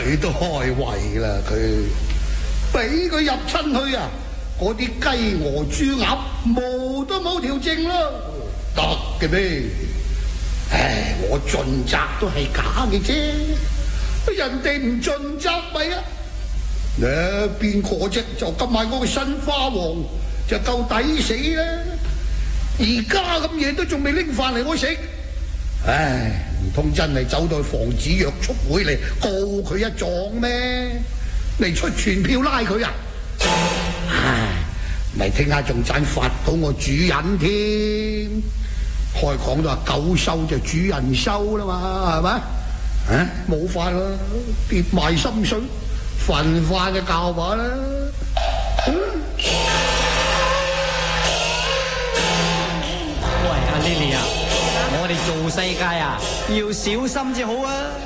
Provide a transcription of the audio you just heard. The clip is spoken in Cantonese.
佢都開胃啦，佢俾佢入親去啊！嗰啲雞鵝豬鴨毛都冇條剩咯，得嘅咩？唉，我盡責都係假嘅啫，人哋唔盡責咪啊？邊個啫？就今晚嗰個新花王就夠抵死啦！而家咁嘢都仲未拎飯嚟我食，唉，唔通真係走到去防止約束會嚟告佢一狀咩？嚟出傳票拉佢啊！唉，咪聽下仲盞罰到我主人添，開講都話狗收就主人收啦嘛，係咪？啊，冇法啦，跌埋心水，焚化嘅教法啦。 喂，阿 Lily 啊，我哋做世界啊，要小心至好啊！